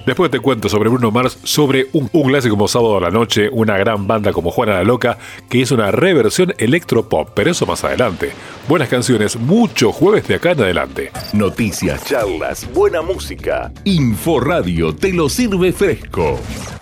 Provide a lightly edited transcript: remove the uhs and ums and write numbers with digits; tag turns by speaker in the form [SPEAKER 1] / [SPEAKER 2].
[SPEAKER 1] Después te cuento sobre Bruno Mars, sobre un clásico como Sábado a la Noche, una gran banda como Juana la Loca, que hizo una reversión electropop, pero eso más adelante. Buenas canciones, mucho jueves de acá en adelante.
[SPEAKER 2] Noticias, charlas, buena música. Inforradio te lo sirve fresco.